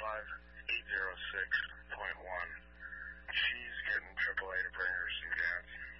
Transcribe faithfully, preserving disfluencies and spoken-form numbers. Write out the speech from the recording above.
five eight zero six point one. She's getting triple A to bring her some gas.